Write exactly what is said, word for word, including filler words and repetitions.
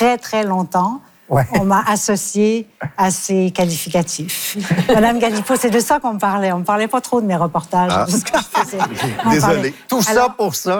très, très longtemps, ouais. on m'a associée à ces qualificatifs. Madame Galipeau, c'est de ça qu'on me parlait. On ne me parlait pas trop de mes reportages, ah. de ce que je faisais. Désolé. Tout Alors, ça pour ça.